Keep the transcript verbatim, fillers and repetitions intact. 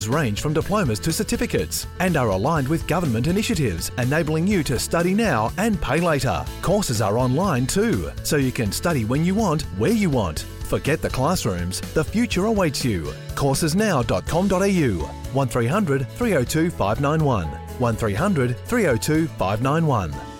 range from diplomas to certificates and are aligned with government initiatives, enabling you to study now and pay later. Courses are online too, so you can study when you want, where you want. Forget the classrooms, the future awaits you. courses now dot com dot a u, one three hundred three oh two five nine one, one three hundred three oh two five nine one.